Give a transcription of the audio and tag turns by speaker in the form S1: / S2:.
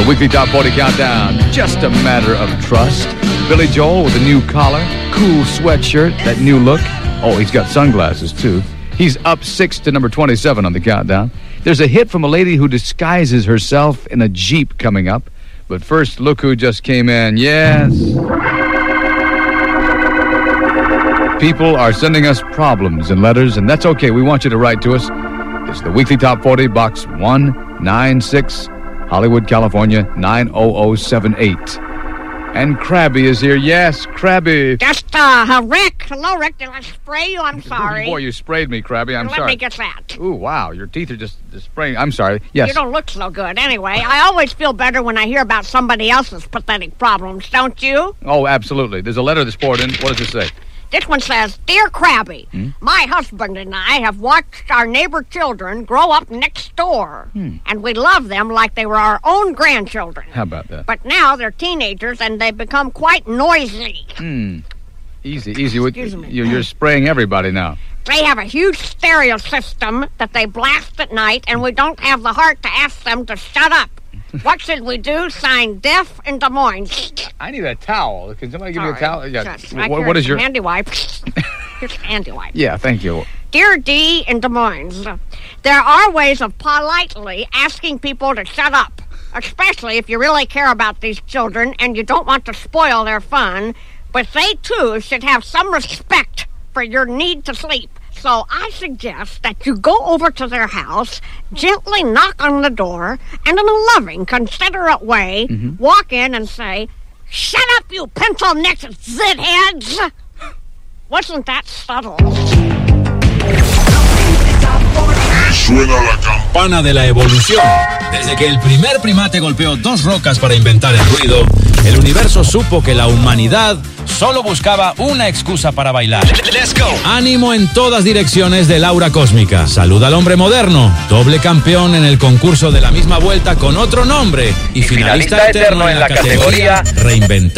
S1: Weekly Top 40 Countdown. Just a matter of trust. Billy Joel with a new collar, cool sweatshirt, that new look. Oh, he's got sunglasses, too. He's up 6 to number 27 on the countdown. There's a hit from a lady who disguises herself in a Jeep coming up. But first, look who just came in. Yes. People are sending us problems and letters, and that's okay. We want you to write to us. It's the Weekly Top 40, Box 196, Hollywood, California, 90078. And Krabby is here. Yes, Krabby.
S2: Just, Rick. Hello, Rick. Did I spray you? I'm sorry.
S1: Boy, you sprayed me, Krabby. I'm sorry.
S2: Let me get that.
S1: Ooh, wow. Your teeth are just spraying. I'm sorry. Yes.
S2: You don't look so good. Anyway, I always feel better when I hear about somebody else's pathetic problems, don't you?
S1: Oh, absolutely. There's a letter that's poured in. What does it say?
S2: This one says, Dear Krabby, my husband and I have watched our neighbor children grow up next door, and we love them like they were our own grandchildren.
S1: How about that?
S2: But now they're teenagers, and they've become quite noisy.
S1: Easy.
S2: Excuse me.
S1: You're spraying everybody now.
S2: They have a huge stereo system that they blast at night, and we don't have the heart to ask them to shut up. What should we do? Signed, Deaf in Des Moines.
S1: I need a towel. Can somebody give me a towel? Yeah.
S2: Right
S1: What is your
S2: handy wipe? Here's a handy wipe.
S1: Yeah, thank you.
S2: Dear D in Des Moines, there are ways of politely asking people to shut up, especially if you really care about these children and you don't want to spoil their fun, but they too should have some respect for your need to sleep. So I suggest that you go over to their house, gently knock on the door, and in a loving, considerate way, walk in and say, Shut up, you pencil-necked zitheads! Wasn't that subtle?
S3: Suena la campana de la evolución. Desde que el primer primate golpeó 2 rocas para inventar el ruido, el universo supo que la humanidad solo buscaba una excusa para bailar. Let's go. Ánimo en todas direcciones del aura cósmica. Saluda al hombre moderno, doble campeón en el concurso de la misma vuelta con otro nombre y finalista eterno en la categoría Reinventar.